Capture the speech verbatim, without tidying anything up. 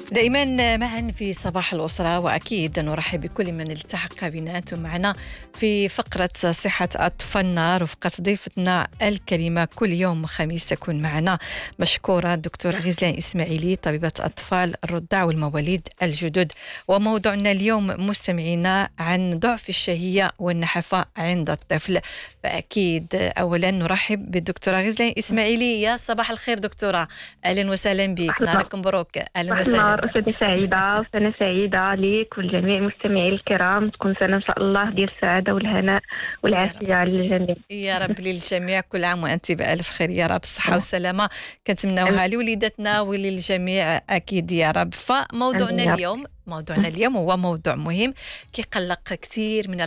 دائما معا في صباح الأسرة، وأكيد نرحب بكل من التحق بنا أنتم معنا في فقرة صحة أطفالنا. رفقة ضيفتنا الكريمة كل يوم خميس تكون معنا مشكورة دكتورة غزلان إسماعيلي، طبيبة أطفال الرضع والمواليد الجدد. وموضوعنا اليوم مستمعينا عن ضعف الشهية والنحافة عند الطفل. فأكيد أولا نرحب بالدكتورة غزلان إسماعيلي. يا صباح الخير دكتورة، أهلا وسهلا بك، نهارك مبروك. أهلا وسهلا. سنة سعيدة وسنة سعيدة ليك ولجميع المستمعين الكرام، تكون سنة إن شاء الله ديال السعادة والهناء والعافية على الجميع يا رب للجميع. كل عام وأنت بألف خير يا رب، الصحة والسلامة كنتمناوها لوليداتنا وللجميع أكيد يا رب. فموضوعنا اليوم موضوعنا اليوم هو موضوع مهم كيقلق كثير من